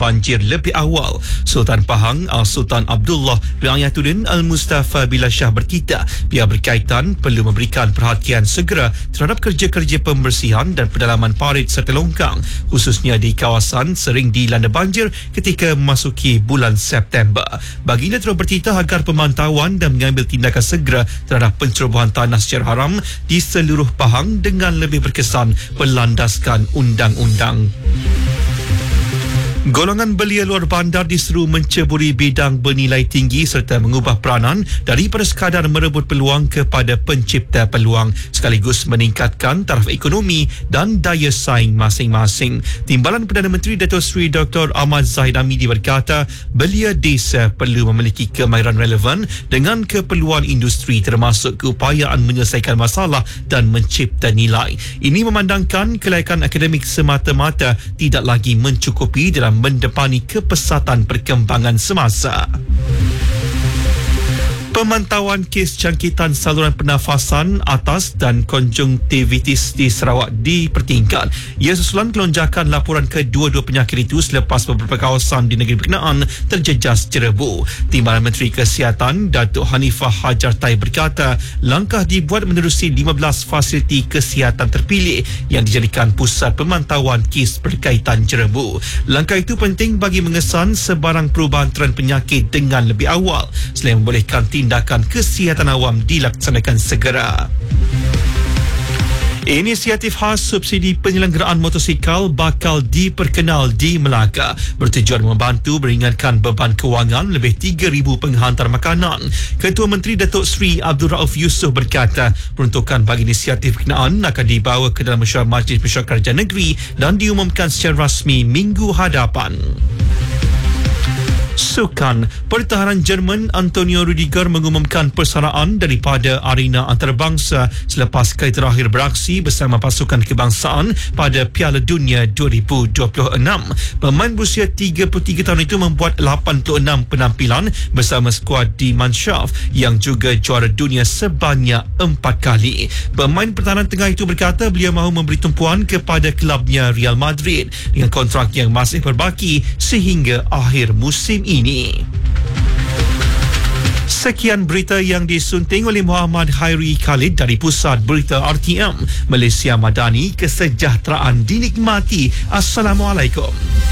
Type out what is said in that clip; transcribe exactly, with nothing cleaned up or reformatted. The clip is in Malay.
banjir lebih awal. Sultan Pahang Al-Sultan Abdullah Riayatuddin Al-Mustafa Billah Shah berkita pihak berkaitan perlu memberikan perhatian segera terhadap kerja-kerja pembersihan dan pendalaman parit serta longkang, khususnya di kawasan sering dilanda banjir ketika memasuki bulan September. Baginda terus bertitah agar pemantauan dan mengambil tindakan segera terhadap pencerobohan tanah secara haram di seluruh Pahang dengan lebih berkesan berlandaskan undang-undang. Golongan belia luar bandar diseru menceburi bidang bernilai tinggi serta mengubah peranan daripada sekadar merebut peluang kepada pencipta peluang sekaligus meningkatkan taraf ekonomi dan daya saing masing-masing. Timbalan Perdana Menteri Datuk Seri Doktor Ahmad Zahid Hamidi berkata belia desa perlu memiliki kemahiran relevan dengan keperluan industri termasuk keupayaan menyelesaikan masalah dan mencipta nilai. Ini memandangkan kelayakan akademik semata-mata tidak lagi mencukupi dalam mendepani kepesatan perkembangan semasa. Pemantauan kes jangkitan saluran pernafasan atas dan konjungtivitis di Sarawak dipertingkat. Ia susulan kelonjakan laporan kedua-dua penyakit itu selepas beberapa kawasan di negeri berkenaan terjejas jerebu. Timbalan Menteri Kesihatan Datuk Hanifah Hajar Tai berkata langkah dibuat menerusi lima belas fasiliti kesihatan terpilih yang dijadikan pusat pemantauan kes berkaitan jerebu. Langkah itu penting bagi mengesan sebarang perubahan trend penyakit dengan lebih awal selain membolehkan tindakan kesihatan awam dilaksanakan segera. Inisiatif khas subsidi penyelenggaraan motosikal bakal diperkenal di Melaka bertujuan membantu meringankan beban kewangan lebih tiga ribu penghantar makanan. Ketua Menteri Datuk Seri Abdul Rauf Yusof berkata peruntukan bagi inisiatif berkenaan akan dibawa ke dalam mesyuarat Majlis Mesyuarat Kerajaan Negeri dan diumumkan secara rasmi minggu hadapan. Sukan, Pertahanan Jerman Antonio Rudiger mengumumkan persaraan daripada arena antarabangsa selepas kali terakhir beraksi bersama pasukan kebangsaan pada Piala Dunia dua ribu dua puluh enam. Pemain berusia tiga puluh tiga tahun itu membuat lapan puluh enam penampilan bersama skuad di Mannschaft yang juga juara dunia sebanyak empat kali. Pemain pertahanan tengah itu berkata beliau mahu memberi tumpuan kepada kelabnya Real Madrid dengan kontrak yang masih berbaki sehingga akhir musim ini. Sekian berita yang disunting oleh Muhammad Hairi Khalid dari Pusat Berita R T M Malaysia Madani. Kesejahteraan dinikmati. Assalamualaikum.